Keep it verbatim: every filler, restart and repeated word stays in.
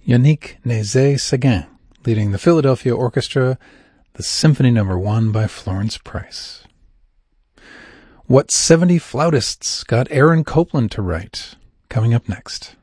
Yannick Nézet-Séguin, leading the Philadelphia Orchestra, the Symphony Number One by Florence Price. What seventy flautists got Aaron Copland to write? Coming up next.